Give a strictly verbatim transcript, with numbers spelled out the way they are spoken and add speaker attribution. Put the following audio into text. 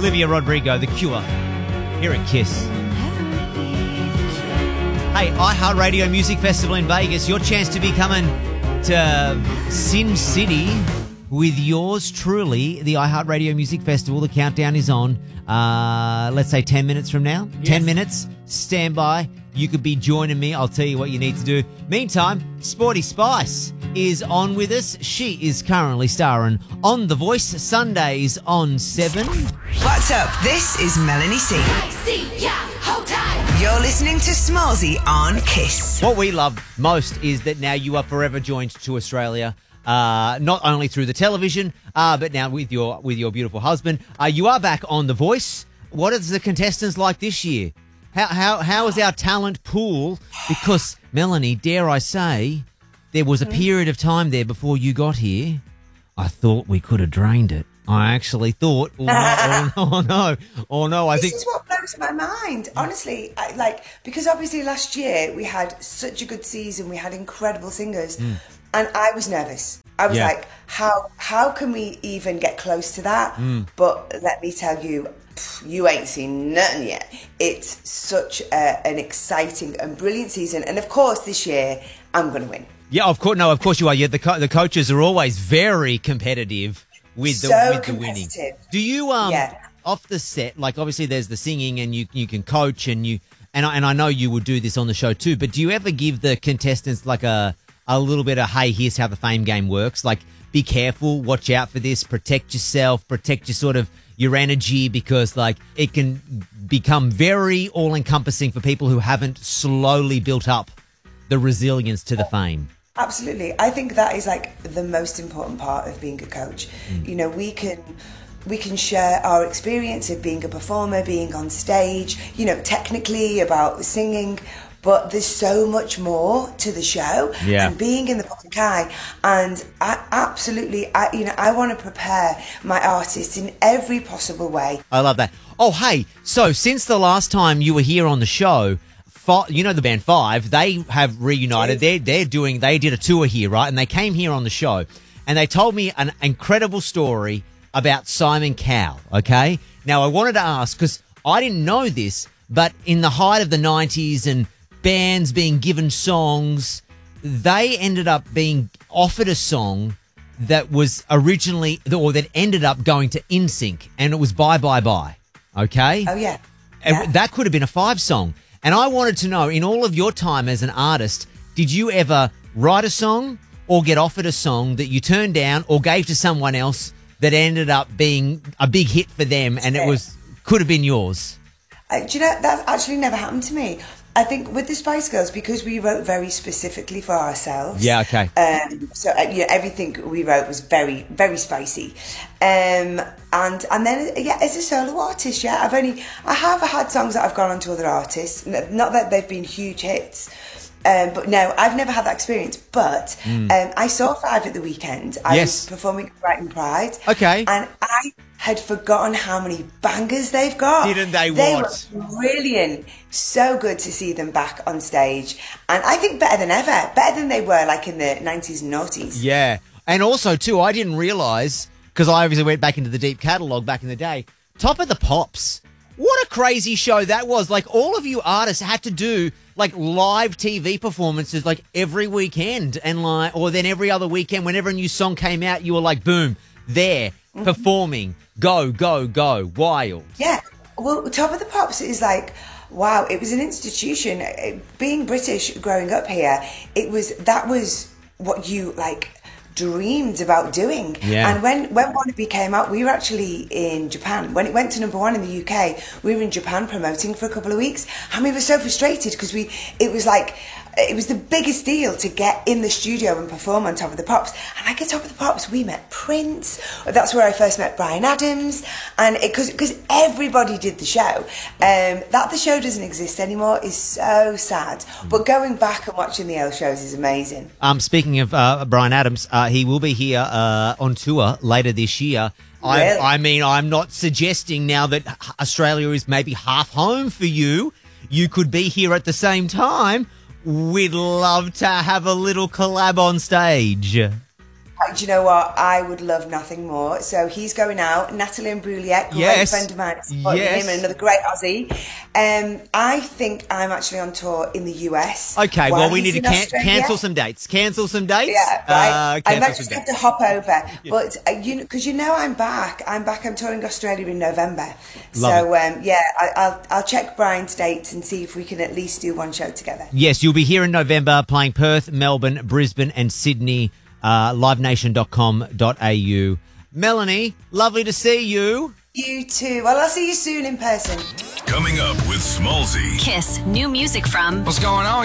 Speaker 1: Olivia Rodrigo, The Cure, here at KISS. Hey, iHeartRadio Music Festival in Vegas, your chance to be coming to Sin City with yours truly, the iHeartRadio Music Festival. The countdown is on, uh, let's say ten minutes from now. Yes. ten minutes, stand by. You could be joining me. I'll tell you what you need to do. Meantime, Sporty Spice is on with us. She is currently starring on The Voice, Sundays on seven.
Speaker 2: What's up? This is Melanie C. You're listening to Smallsy on KISS.
Speaker 1: What we love most is that now you are forever joined to Australia, uh, not only through the television, uh, but now with your with your beautiful husband. Uh, you are back on The Voice. What is the contestants like this year? How how how is our talent pool? Because, Melanie, dare I say, there was a period of time there before you got here. I thought we could have drained it. I actually thought, oh no, oh no, oh no, oh no. I
Speaker 3: this
Speaker 1: think
Speaker 3: is what blows my mind, honestly. I, like, because obviously last year we had such a good season, we had incredible singers, mm. and I was nervous. I was yeah. like, how how can we even get close to that? Mm. But let me tell you, you ain't seen nothing yet. It's such a, an exciting and brilliant season, and of course this year I'm going to win.
Speaker 1: Yeah, of course. No, of course you are. Yeah, the co- the coaches are always very competitive. With the,
Speaker 3: so
Speaker 1: with the winning. Do you um
Speaker 3: yeah.
Speaker 1: off the set, like obviously there's the singing and you you can coach and you and I, and I know you would do this on the show too, but do you ever give the contestants like a a little bit of, hey, here's how the fame game works, like be careful, watch out for this, protect yourself, protect your sort of your energy, because like it can become very all encompassing for people who haven't slowly built up the resilience to the fame?
Speaker 3: Absolutely. I think that is like the most important part of being a coach. Mm. You know, we can we can share our experience of being a performer, being on stage, you know, technically about singing, but there's so much more to the show
Speaker 1: yeah.
Speaker 3: and being in the public eye. And I absolutely, I, you know, I want to prepare my artists in every possible way.
Speaker 1: I love that. Oh, hey, so since the last time you were here on the show, you know the band Five, they have reunited. They're, they're doing, they did a tour here, right? And they came here on the show and they told me an incredible story about Simon Cowell, okay? Now, I wanted to ask, because I didn't know this, but in the height of the nineties and bands being given songs, they ended up being offered a song that was originally, or that ended up going to N Sync, and it was Bye Bye Bye, okay?
Speaker 3: Oh, yeah. yeah.
Speaker 1: That could have been a Five song. And I wanted to know, in all of your time as an artist, did you ever write a song or get offered a song that you turned down or gave to someone else that ended up being a big hit for them and it was could have been yours?
Speaker 3: Uh, do you know, that's actually never happened to me. I think with the Spice Girls, because we wrote very specifically for ourselves.
Speaker 1: Yeah, okay.
Speaker 3: Um, so uh, you know, everything we wrote was very, very spicy. Um, and and then yeah, as a solo artist, yeah, I've only I have had songs that I've gone on to other artists. Not that they've been huge hits. Um, but no, I've never had that experience. But mm. um, I saw Five at the weekend. I
Speaker 1: yes.
Speaker 3: was performing at Brighton Pride.
Speaker 1: Okay.
Speaker 3: And I had forgotten how many bangers they've got.
Speaker 1: Didn't they?
Speaker 3: They
Speaker 1: what?
Speaker 3: were brilliant. So good to see them back on stage. And I think better than ever. Better than they were like in the nineties and noughties.
Speaker 1: Yeah. And also, too, I didn't realise, because I obviously went back into the deep catalogue back in the day, Top of the Pops. What a crazy show that was. Like, all of you artists had to do like live T V performances like every weekend, and like, or then every other weekend, whenever a new song came out, you were like, boom, there, mm-hmm. performing, go, go, go, wild.
Speaker 3: Yeah. Well, Top of the Pops is like, wow, it was an institution. Being British, growing up here, it was, that was what you like dreamed about doing.
Speaker 1: Yeah.
Speaker 3: And when when Wannabe came out, we were actually in Japan. When it went to number one in the U K, we were in Japan promoting for a couple of weeks, and we were so frustrated because we it was like it was the biggest deal to get in the studio and perform on Top of the Pops. And like at Top of the Pops, we met Prince. That's where I first met Bryan Adams, and because because everybody did the show. Um, that the show doesn't exist anymore is so sad. But going back and watching the L shows is amazing.
Speaker 1: Um, speaking of uh, Bryan Adams, uh, he will be here uh, on tour later this year. I,
Speaker 3: Really?
Speaker 1: I mean, I'm not suggesting now that Australia is maybe half home for you. You could be here at the same time. We'd love to have a little collab on stage.
Speaker 3: do you know what? I would love nothing more. So he's going out. Natalie Imbruglia, great
Speaker 1: Yes.
Speaker 3: friend of mine, supporting
Speaker 1: Yes.
Speaker 3: him, and another great Aussie. Um, I think I'm actually on tour in the U S.
Speaker 1: Okay,
Speaker 3: while
Speaker 1: well, we
Speaker 3: he's
Speaker 1: need to
Speaker 3: in
Speaker 1: can-
Speaker 3: Australia.
Speaker 1: cancel some dates. Cancel some dates.
Speaker 3: Yeah, right.
Speaker 1: Uh,
Speaker 3: I
Speaker 1: cancel
Speaker 3: might
Speaker 1: some
Speaker 3: just
Speaker 1: dates.
Speaker 3: have to hop over, but uh, you because you know I'm back. I'm back. I'm touring Australia in November.
Speaker 1: Love
Speaker 3: so um, yeah, I, I'll I'll check Brian's dates and see if we can at least do one show together.
Speaker 1: Yes, you'll be here in November playing Perth, Melbourne, Brisbane and Sydney. Uh, live nation dot com dot a u. Melanie, lovely to see you.
Speaker 3: You too. Well, I'll see you soon in person.
Speaker 4: Coming up with Smallzy.
Speaker 5: Kiss. New music from
Speaker 6: What's going on?